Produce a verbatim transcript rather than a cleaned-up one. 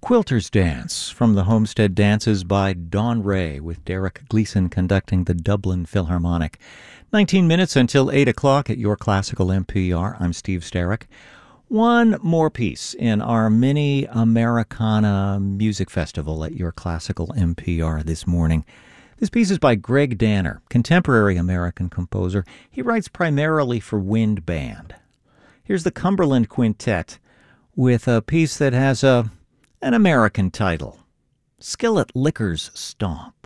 Quilter's Dance from the Homestead Dances by Dawn Ray, with Derek Gleeson conducting the Dublin Philharmonic. nineteen minutes until eight o'clock at your Classical N P R. I'm Steve Starrick. One more piece in our mini Americana music festival at your Classical N P R this morning. This piece is by Greg Danner, contemporary American composer. He writes primarily for wind band. Here's the Cumberland Quintet with a piece that has a an American title, Skillet Lickers Stomp.